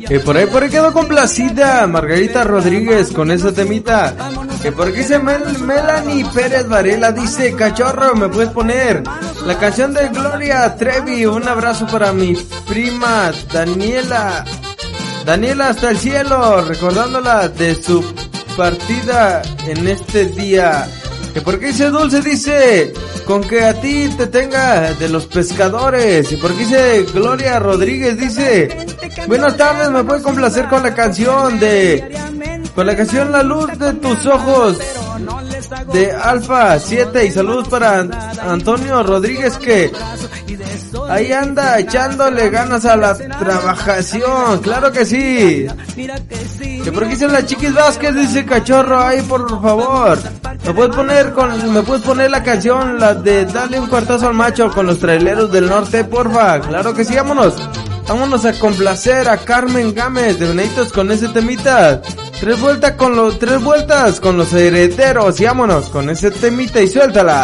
Por ahí quedó complacida Margarita Rodríguez con esa temita. Por aquí dice Melanie Pérez Varela, dice, cachorro, ¿me puedes poner la canción de Gloria Trevi? Un abrazo para mi prima Daniela hasta el cielo, recordándola de su partida en este día. Por aquí dice Dulce, dice, con que a ti te tenga de los pescadores. Y por aquí dice Gloria Rodríguez, dice, buenas tardes, me puedes complacer con la canción La luz de tus ojos de Alfa 7. Y saludos para Antonio Rodríguez, que ahí anda echándole ganas a la trabajación. Claro que sí. Que por aquí dice la Chiquis Vázquez, dice, cachorro, ahí por favor, me puedes poner la canción, la de Dale un cuartazo al macho, con los traileros del norte, porfa. Claro que sí, vámonos a complacer a Carmen Gámez de Beneditos con ese temita. Tres vueltas con los herederos, y vámonos con ese temita y suéltala.